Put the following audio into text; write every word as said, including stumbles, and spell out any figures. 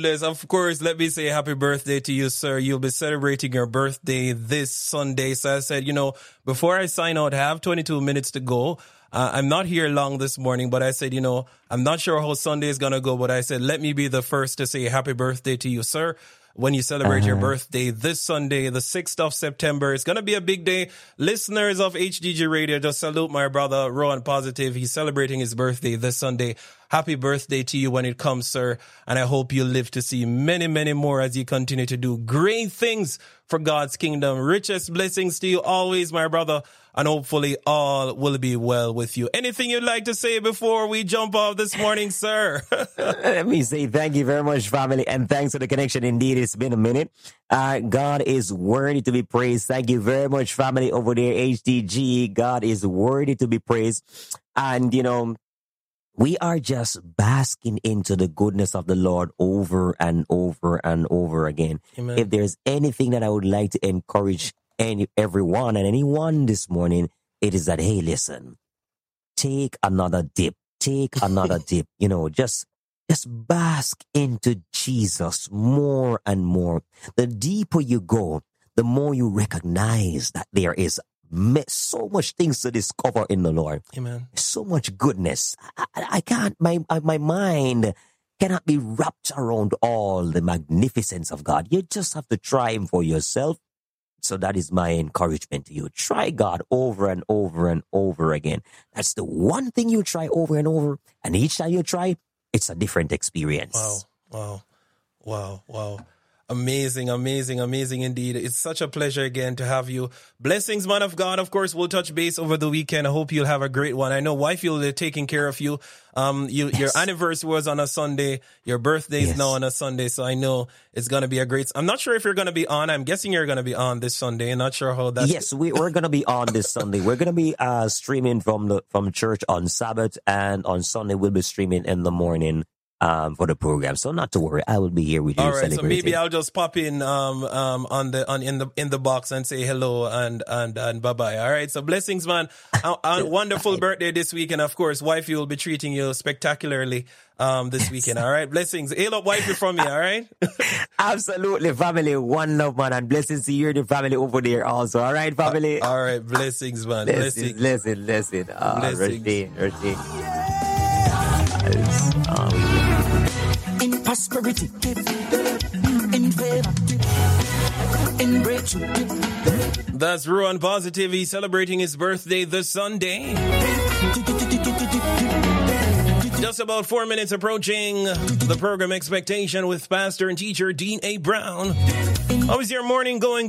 Of course, let me say happy birthday to you, sir. You'll be celebrating your birthday this Sunday. So I said, you know, before I sign out, I have twenty-two minutes to go. Uh, I'm not here long this morning, but I said, you know, I'm not sure how Sunday is going to go, but I said, let me be the first to say happy birthday to you, sir. When you celebrate uh-huh. your birthday this Sunday, the sixth of September. It's going to be a big day. Listeners of H D G Radio, just salute my brother, Rowan Positive. He's celebrating his birthday this Sunday. Happy birthday to you when it comes, sir. And I hope you live to see many, many more as you continue to do great things for God's kingdom. Richest blessings to you always, my brother. And hopefully all will be well with you. Anything you'd like to say before we jump off this morning, sir? Let me say thank you very much, family. And thanks for the connection. Indeed, it's been a minute. Uh, God is worthy to be praised. Thank you very much, family over there, H D G. God is worthy to be praised. And, you know, we are just basking into the goodness of the Lord over and over and over again. Amen. If there's anything that I would like to encourage any everyone and anyone this morning, it is that, hey, listen, take another dip, take another dip, you know, just, just bask into Jesus more and more. The deeper you go, the more you recognize that there is so much things to discover in the Lord. Amen. So much goodness. I, I can't, my, my mind cannot be wrapped around all the magnificence of God. You just have to try Him for yourself. So that is my encouragement to you. Try God over and over and over again. That's the one thing you try over and over. And each time you try, it's a different experience. Wow, wow, wow, wow. Amazing, amazing, amazing indeed. It's such a pleasure again to have you. Blessings, man of God. Of course, we'll touch base over the weekend. I hope you'll have a great one. I know wife, you'll be taking care of you. Um, you, yes. Your anniversary was on a Sunday. Your birthday is yes. now on a Sunday. So I know it's going to be a great, I'm not sure if you're going to be on. I'm guessing you're going to be on this Sunday. I'm not sure how that's. Yes, we, we're going to be on this Sunday. We're going to be, uh, streaming from the, from church on Sabbath, and on Sunday we'll be streaming in the morning. Um, for the program, so not to worry, I will be here with you. All right, so maybe I'll just pop in um um on the on in the in the box and say hello and and and bye bye. All right, so blessings, man. A, a wonderful birthday this week, and of course, wifey will be treating you spectacularly um this weekend. All right, blessings. Hail up, wifey, from me. All right. Absolutely, family. One love, man, and blessings to you and the family over there also. All right, family. Uh, all right, blessings, man. Blessings, blessings, blessings. Uh, blessings. Rashid, Rashid. Yes. Um, In prosperity, in favor, in breakthrough. That's Rowan Positive. He's celebrating his birthday this Sunday. Just about four minutes approaching the program Expectation with pastor and teacher Dean A. Brown. How is your morning going?